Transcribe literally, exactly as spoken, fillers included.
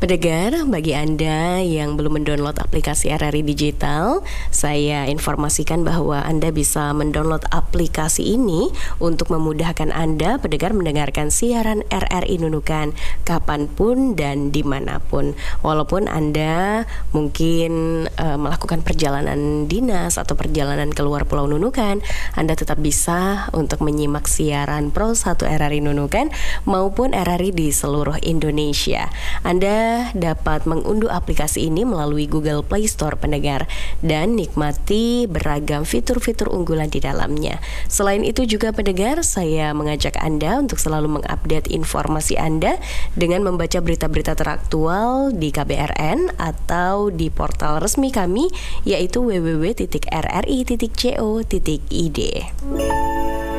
Pendengar, bagi Anda yang belum mendownload aplikasi R R I Digital, saya informasikan bahwa Anda bisa mendownload aplikasi ini untuk memudahkan Anda pendengar mendengarkan siaran R R I Nunukan kapanpun dan dimanapun. Walaupun Anda mungkin uh, melakukan perjalanan dinas atau perjalanan keluar Pulau Nunukan, Anda tetap bisa untuk menyimak siaran Pro satu R R I Nunukan maupun R R I di seluruh Indonesia. Anda dapat mengunduh aplikasi ini melalui Google Play Store pendengar dan nikmati beragam fitur-fitur unggulan di dalamnya. Selain itu juga pendengar, saya mengajak Anda untuk selalu mengupdate informasi Anda dengan membaca berita-berita teraktual di K B R N atau di portal resmi kami yaitu w w w titik r r i titik co titik i d.